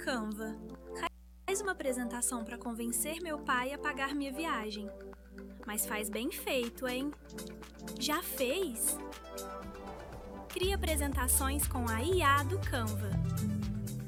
Canva. Faz uma apresentação para convencer meu pai a pagar minha viagem. Mas faz bem feito, hein? Já fez? Cria apresentações com a IA do Canva.